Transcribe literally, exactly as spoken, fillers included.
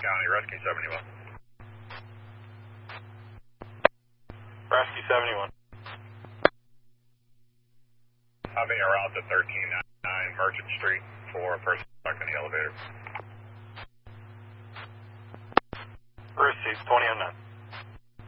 County, Rescue seventy-one. Rescue seventy-one. Having a route to thirteen ninety-nine Merchant Street for a person stuck in the elevator.